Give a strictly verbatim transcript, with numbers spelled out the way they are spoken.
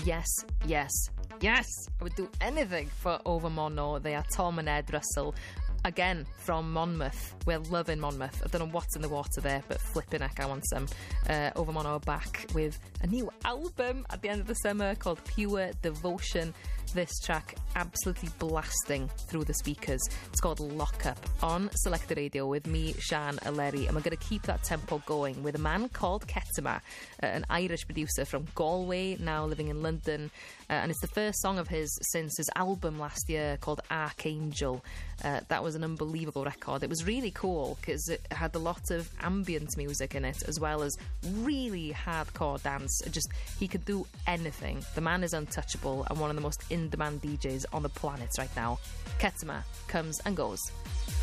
Yes, yes, yes. I would do anything for Over Mono. They are Tom and Ed Russell. Again, from Monmouth. We're loving Monmouth. I don't know what's in the water there, but flipping heck, I want some. Uh, Over Mono are back with a new album at the end of the summer called Pure Devotion. This track absolutely blasting through the speakers. It's called Lock Up on Selected Radio with me, Sian Aleri, and we're going to keep that tempo going with a man called Ketema, uh, an Irish producer from Galway, now living in London, uh, and it's the first song of his since his album last year called Archangel. Uh, that was an unbelievable record. It was really cool because it had a lot of ambient music in it as well as really hardcore dance. It just, he could do anything. The man is untouchable and one of the most in-demand D Js on the planet right now. Ketema comes and goes.